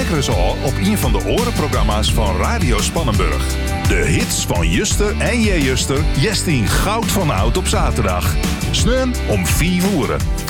lekker eens al op een van de orenprogramma's van Radio Spannenburg. De hits van Juster en Juster, Jestien Goud van Oud op zaterdag. Sneun om 4 uur.